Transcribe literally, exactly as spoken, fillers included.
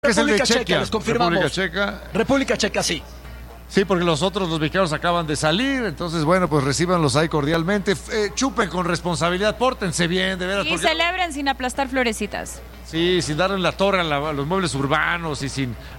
Es el de República Checa, Chequia, les confirmamos. República Checa. República Checa, sí. Sí, porque los otros, los mexicanos acaban de salir, entonces, bueno, pues recíbanlos ahí cordialmente. Eh, chupen con responsabilidad, pórtense bien, de veras. Y porque... celebren sin aplastar florecitas. Sí, sin darle la torre a, la, a los muebles urbanos y sin